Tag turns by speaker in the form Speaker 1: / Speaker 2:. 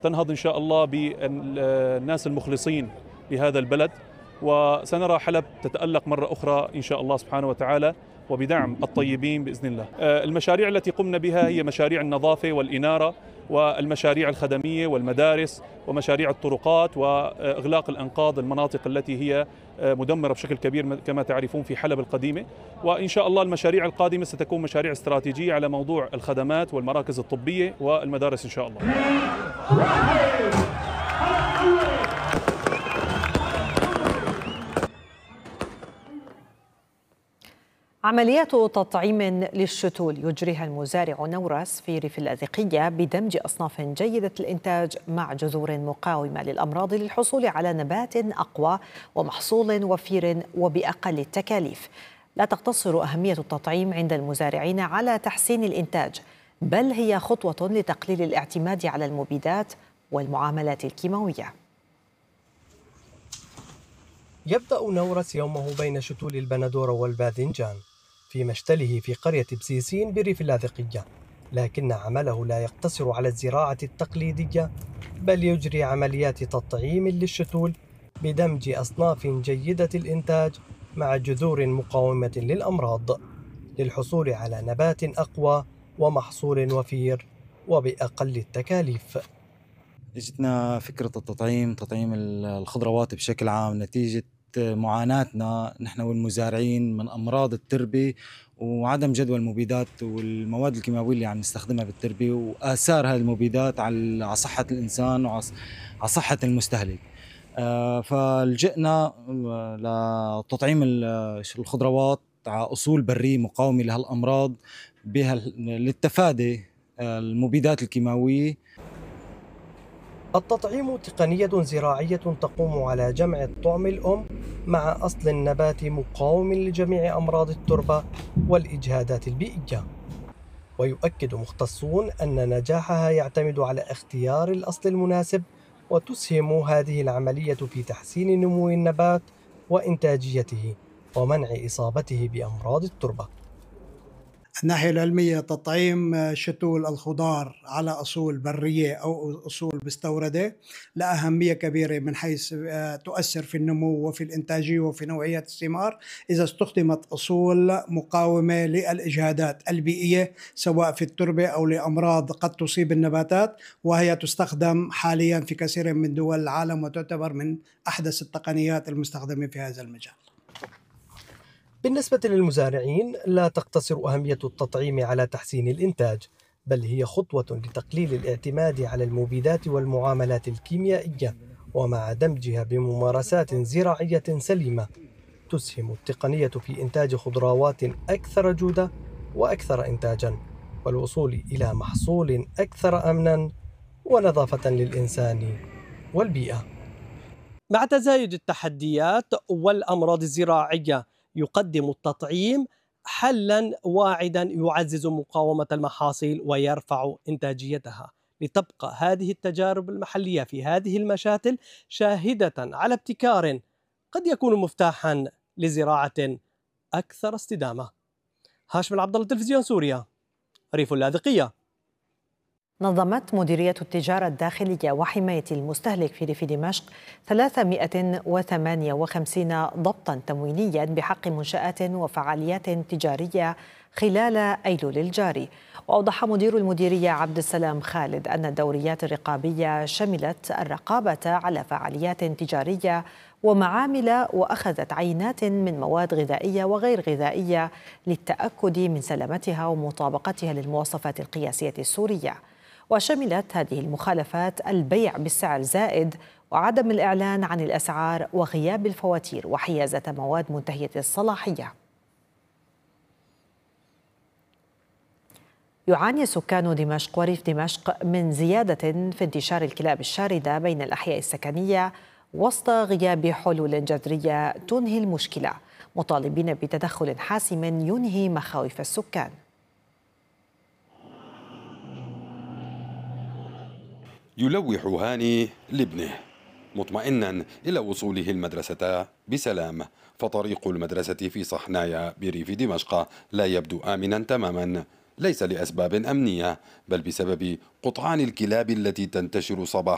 Speaker 1: تنهض إن شاء الله بالناس المخلصين لهذا البلد، وسنرى حلب تتألق مرة أخرى إن شاء الله سبحانه وتعالى، وبدعم الطيبين بإذن الله. المشاريع التي قمنا بها هي مشاريع النظافة والإنارة والمشاريع الخدمية والمدارس ومشاريع الطرقات وإغلاق الأنقاض المناطق التي هي مدمرة بشكل كبير كما تعرفون في حلب القديمة. وإن شاء الله المشاريع القادمة ستكون مشاريع استراتيجية على موضوع الخدمات والمراكز الطبية والمدارس إن شاء الله.
Speaker 2: عمليات تطعيم للشتول يجريها المزارع نورس في ريف اللاذقية بدمج أصناف جيدة الإنتاج مع جذور مقاومة للأمراض للحصول على نبات أقوى ومحصول وفير وبأقل التكاليف. لا تقتصر أهمية التطعيم عند المزارعين على تحسين الإنتاج، بل هي خطوة لتقليل الاعتماد على المبيدات والمعاملات الكيماوية.
Speaker 3: يبدأ نورس يومه بين شتول البندورة والباذنجان في مشتله في قرية بسيسين بريف اللاذقية، لكن عمله لا يقتصر على الزراعة التقليدية، بل يجري عمليات تطعيم للشتول بدمج أصناف جيدة الإنتاج مع جذور مقاومة للأمراض للحصول على نبات أقوى ومحصول وفير وبأقل التكاليف.
Speaker 4: اجتنا فكرة تطعيم الخضروات بشكل عام نتيجة معاناتنا نحن والمزارعين من أمراض التربة وعدم جدوى المبيدات والمواد الكيماوية اللي عم نستخدمها بالتربة وآثار هذه المبيدات على صحة الإنسان وعلى صحة المستهلك. فلجئنا لتطعيم الخضروات على أصول برية مقاومة لهالأمراض للتفادي المبيدات الكيماوية.
Speaker 3: التطعيم تقنية زراعية تقوم على جمع الطعم الأم مع أصل النبات مقاوم لجميع أمراض التربة والإجهادات البيئية، ويؤكد مختصون أن نجاحها يعتمد على اختيار الأصل المناسب، وتسهم هذه العملية في تحسين نمو النبات وإنتاجيته ومنع إصابته بأمراض التربة.
Speaker 5: الناحية العلمية تطعيم شتول الخضار على أصول برية أو أصول مستوردة لها أهمية كبيرة من حيث تؤثر في النمو وفي الإنتاجية وفي نوعية الثمار إذا استخدمت أصول مقاومة للإجهادات البيئية سواء في التربة أو لأمراض قد تصيب النباتات، وهي تستخدم حاليا في كثير من دول العالم وتعتبر من أحدث التقنيات المستخدمة في هذا المجال.
Speaker 3: بالنسبة للمزارعين لا تقتصر أهمية التطعيم على تحسين الإنتاج، بل هي خطوة لتقليل الاعتماد على المبيدات والمعاملات الكيميائية، ومع دمجها بممارسات زراعية سليمة تسهم التقنية في إنتاج خضروات أكثر جودة وأكثر إنتاجا، والوصول إلى محصول أكثر أمنا ونظافة للإنسان والبيئة. مع تزايد التحديات والأمراض الزراعية يقدم التطعيم حلاً واعداً يعزز مقاومة المحاصيل ويرفع إنتاجيتها، لتبقى هذه التجارب المحلية في هذه المشاتل شاهدة على ابتكار قد يكون مفتاحاً لزراعة أكثر استدامة. هاشم العبد الله، تلفزيون سوريا، ريف اللاذقية.
Speaker 2: نظمت مديرية التجارة الداخلية وحماية المستهلك في ريف دمشق 358 ضبطا تموينيا بحق منشآت وفعاليات تجارية خلال أيلول الجاري. وأوضح مدير المديرية عبد السلام خالد أن الدوريات الرقابية شملت الرقابة على فعاليات تجارية ومعامل، وأخذت عينات من مواد غذائية وغير غذائية للتأكد من سلامتها ومطابقتها للمواصفات القياسية السورية. وشملت هذه المخالفات البيع بالسعر زائد وعدم الإعلان عن الأسعار وغياب الفواتير وحيازة مواد منتهية الصلاحية. يعاني سكان دمشق وريف دمشق من زيادة في انتشار الكلاب الشاردة بين الأحياء السكنية وسط غياب حلول جذرية تنهي المشكلة، مطالبين بتدخل حاسم ينهي مخاوف السكان.
Speaker 6: يلوح هاني لابنه مطمئنا إلى وصوله المدرسة بسلام، فطريق المدرسة في صحنايا بريف دمشق لا يبدو آمنا تماما، ليس لأسباب أمنية بل بسبب قطعان الكلاب التي تنتشر صباح